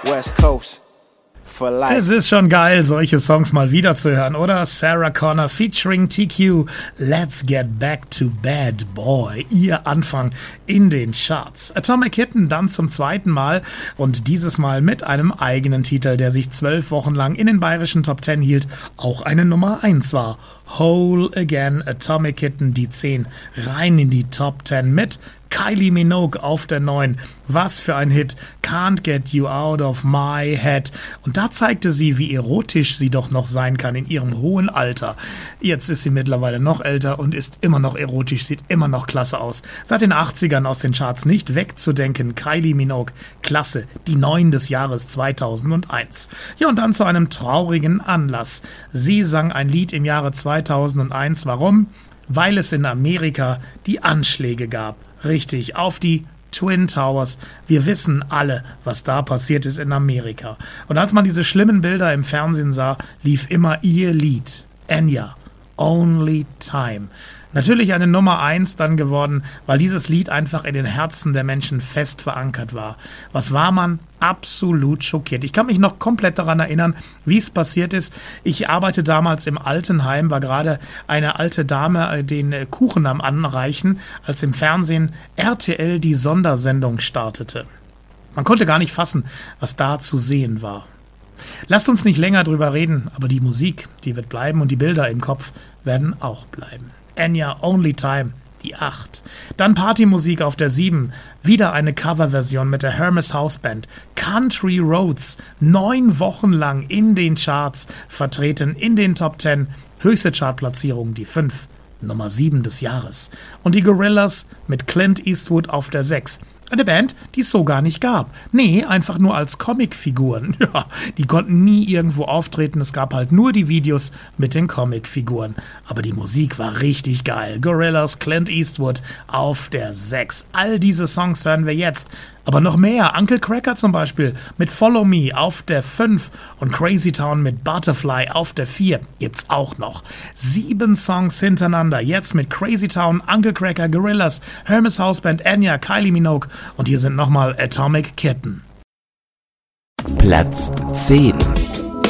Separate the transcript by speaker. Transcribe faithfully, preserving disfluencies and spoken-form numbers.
Speaker 1: West Coast.
Speaker 2: Es ist schon geil, solche Songs mal wieder zu hören, oder? Sarah Connor featuring T Q, Let's Get Back to Bad Boy, ihr Anfang in den Charts. Atomic Kitten dann zum zweiten Mal und dieses Mal mit einem eigenen Titel, der sich zwölf Wochen lang in den bayerischen Top Ten hielt, auch eine Nummer eins war. Whole Again, Atomic Kitten, die zehn, rein in die Top Ten mit Kylie Minogue auf der neun. Was für ein Hit. Can't Get You Out of My Head. Und da zeigte sie, wie erotisch sie doch noch sein kann in ihrem hohen Alter. Jetzt ist sie mittlerweile noch älter und ist immer noch erotisch, sieht immer noch klasse aus. Seit den achtzigern aus den Charts nicht wegzudenken. Kylie Minogue, klasse, die neun des Jahres zweitausendeins. Ja, und dann zu einem traurigen Anlass. Sie sang ein Lied im Jahre zweitausendeins. Warum? Weil es in Amerika die Anschläge gab. Richtig, auf die Twin Towers. Wir wissen alle, was da passiert ist in Amerika. Und als man diese schlimmen Bilder im Fernsehen sah, lief immer ihr Lied. Enya, Only Time. Natürlich eine Nummer eins dann geworden, weil dieses Lied einfach in den Herzen der Menschen fest verankert war. Was war man? Absolut schockiert. Ich kann mich noch komplett daran erinnern, wie es passiert ist. Ich arbeite damals im Altenheim, war gerade eine alte Dame den Kuchen am Anreichen, als im Fernsehen R T L die Sondersendung startete. Man konnte gar nicht fassen, was da zu sehen war. Lasst uns nicht länger drüber reden, aber die Musik, die wird bleiben und die Bilder im Kopf werden auch bleiben. Enya, Only Time, die acht. Dann Partymusik auf der sieben. Wieder eine Coverversion mit der Hermes House Band. Country Roads, neun Wochen lang in den Charts vertreten, in den Top Ten. Höchste Chartplatzierung, die fünf. Nummer sieben des Jahres. Und die Gorillaz mit Clint Eastwood auf der sechs. Eine Band, die es so gar nicht gab. Nee, einfach nur als Comicfiguren. Ja, die konnten nie irgendwo auftreten. Es gab halt nur die Videos mit den Comicfiguren. Aber die Musik war richtig geil. Gorillaz, Clint Eastwood auf der sechs. All diese Songs hören wir jetzt. Aber noch mehr. Uncle Cracker zum Beispiel mit Follow Me auf der fünf und Crazy Town mit Butterfly auf der vier gibt's auch noch. Sieben Songs hintereinander. Jetzt mit Crazy Town, Uncle Cracker, Gorillaz, Hermes House Band, Enya, Kylie Minogue und hier sind nochmal Atomic Kitten.
Speaker 3: Platz zehn.